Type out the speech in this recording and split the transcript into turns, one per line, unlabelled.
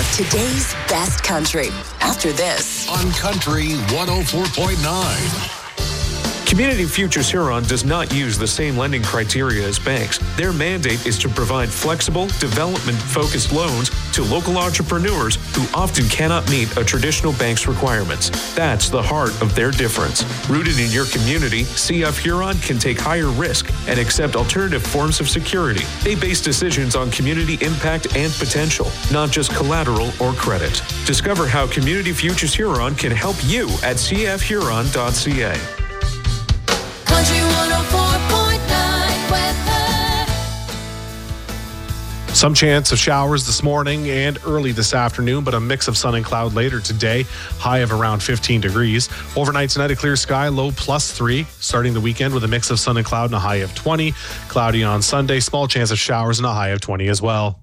Today's best country. After this.
On Country 104.9.
Community Futures Huron does not use the same lending criteria as banks. Their mandate is to provide flexible, development-focused loans to local entrepreneurs who often cannot meet a traditional bank's requirements. That's the heart of their difference. Rooted in your community, CF Huron can take higher risk and accept alternative forms of security. They base decisions on community impact and potential, not just collateral or credit. Discover how Community Futures Huron can help you at cfhuron.ca.
Country 104.9 weather.
Some chance of showers this morning and early this afternoon, but a mix of sun and cloud later today. High of around 15 degrees. Overnight tonight, a clear sky, low +3. Starting the weekend with a mix of sun and cloud and a high of 20. Cloudy on Sunday, small chance of showers and a high of 20 as well.